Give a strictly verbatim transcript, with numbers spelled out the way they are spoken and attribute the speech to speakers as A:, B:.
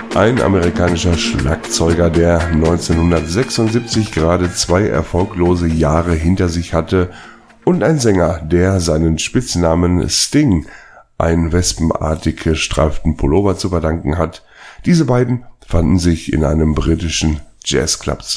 A: Ein amerikanischer Schlagzeuger, der neunzehnhundertsechsundsiebzig gerade zwei erfolglose Jahre hinter sich hatte, und ein Sänger, der seinen Spitznamen Sting, ein wespenartig gestreiften Pullover, zu verdanken hat. Diese beiden fanden sich in einem britischen Jazzclub